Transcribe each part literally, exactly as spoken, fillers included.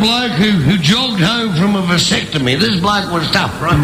bloke who, who jogged home from a vasectomy. This bloke was tough, right?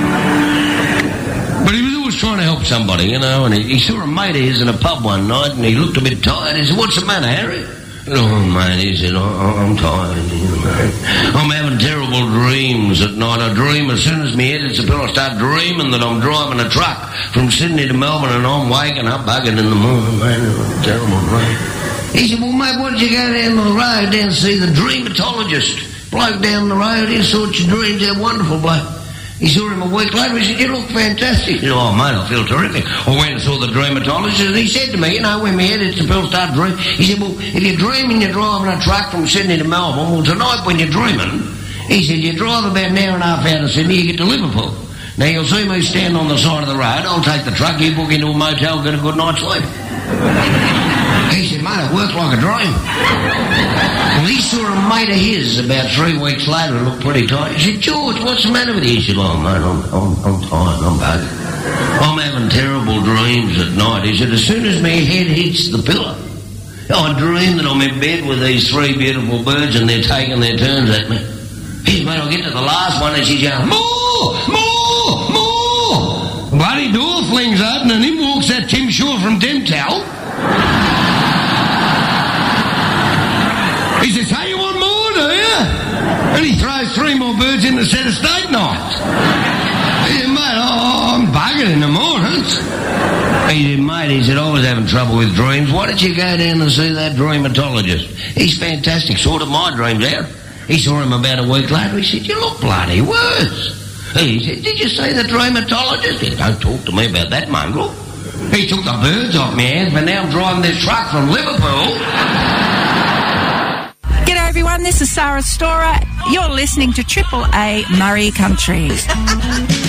But he was always trying to help somebody, you know, and he, he saw a mate of his in a pub one night, and he looked a bit tired. He said, "What's the matter, Harry?" "Oh, mate," he said, I, I'm tired. You know. I'm having terrible dreams at night. I dream as soon as my head hits the pillow, I start dreaming that I'm driving a truck from Sydney to Melbourne, and I'm waking up bugging in the morning, mate. Terrible dream. He said, "Well, mate, why did you go down the road down to see the dreamatologist? Bloke down the road, he sorts your dreams out, wonderful bloke." He saw him a week later, he said, "You look fantastic." He said, "Oh, mate, I feel terrific." I went and saw the dreamatologist, and he said to me, you know, when my head hits the pill, start dreaming, he said, "Well, if you're dreaming you're driving a truck from Sydney to Melbourne, well, tonight when you're dreaming," he said, "you drive about an hour and a half out of Sydney, you get to Liverpool. Now, you'll see me stand on the side of the road, I'll take the truck, you book into a motel, get a good night's sleep." He said, "Mate, it worked like a dream." Well, he saw a mate of his about three weeks later who looked pretty tired. He said, "George, what's the matter with you?" He said, "Oh, mate, I'm, I'm, I'm tired, I'm bugged. I'm having terrible dreams at night." He said, "As soon as my head hits the pillow, I dream that I'm in bed with these three beautiful birds and they're taking their turns at me." He said, "Mate, I get to the last one and she's going, 'More! More! More!' Bloody door flings open and in walks that Tim Shaw from Demtel. He says, 'Hey, you want more, do you?' And he throws three more birds in the set of steak knives. He said, 'Mate, oh, I'm bugging in the mornings.' He said, 'Mate,' he said, 'I was having trouble with dreams. Why don't you go down and see that dreamatologist? He's fantastic, sorted my dreams out.' He saw him about a week later. He said, 'You look bloody worse.' He said, 'Did you see the dreamatologist?' He said, 'Don't talk to me about that, mongrel. He took the birds off my hands, but now I'm driving this truck from Liverpool.'" G'day everyone, this is Sarah Storer. You're listening to Triple A Murray Country.